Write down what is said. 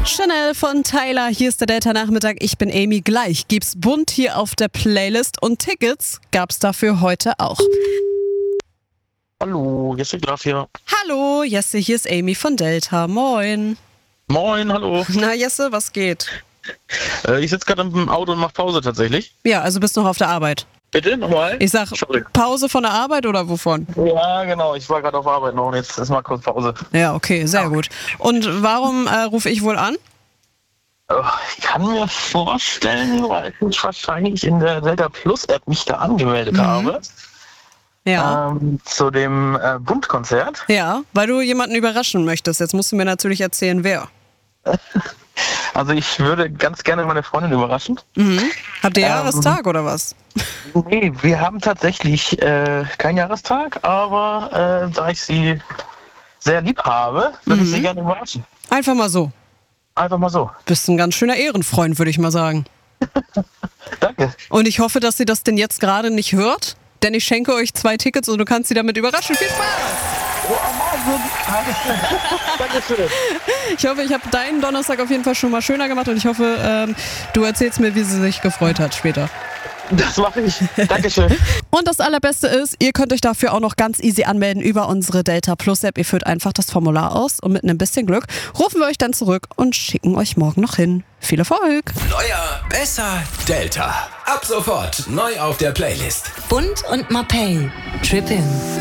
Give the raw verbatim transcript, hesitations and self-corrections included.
Chanel von Tyler, hier ist der Delta-Nachmittag, ich bin Amy. Gleich gibt's bunt hier auf der Playlist und Tickets gab's dafür heute auch. Hallo, Jesse Graf hier. Hallo, Jesse, hier ist Amy von Delta. Moin. Moin, hallo. Na Jesse, was geht? Äh, ich sitze gerade im Auto und mache Pause tatsächlich. Ja, also bist noch auf der Arbeit. Bitte, nochmal? Ich sag, Sorry. Pause von der Arbeit oder wovon? Ja, genau, ich war gerade auf Arbeit noch und jetzt ist mal kurz Pause. Ja, okay, sehr gut. Und warum äh, rufe ich wohl an? Oh, ich kann mir vorstellen, weil ich wahrscheinlich in der Delta Plus App mich da angemeldet Mhm. habe. Ja. Ähm, zu dem äh, Bundkonzert. Ja, weil du jemanden überraschen möchtest. Jetzt musst du mir natürlich erzählen, wer. Also ich würde ganz gerne meine Freundin überraschen. Mhm. Habt ihr Ähm, Jahrestag oder was? Nee, wir haben tatsächlich äh, keinen Jahrestag, aber äh, da ich sie sehr lieb habe, würde ich sie gerne überraschen. Einfach mal so. Einfach mal so. Bist ein ganz schöner Ehrenfreund, würde ich mal sagen. Danke. Und ich hoffe, dass sie das denn jetzt gerade nicht hört, denn ich schenke euch zwei Tickets und du kannst sie damit überraschen. Viel Spaß! Oh, Dankeschön. Ich hoffe, ich habe deinen Donnerstag auf jeden Fall schon mal schöner gemacht und ich hoffe, ähm, du erzählst mir, wie sie sich gefreut hat später. Das mache ich. Dankeschön. Und das Allerbeste ist, ihr könnt euch dafür auch noch ganz easy anmelden über unsere Delta Plus App. Ihr füllt einfach das Formular aus und mit einem bisschen Glück rufen wir euch dann zurück und schicken euch morgen noch hin. Viel Erfolg! Neuer, besser, Delta. Ab sofort neu auf der Playlist. Bund und Mapei. Trippin'.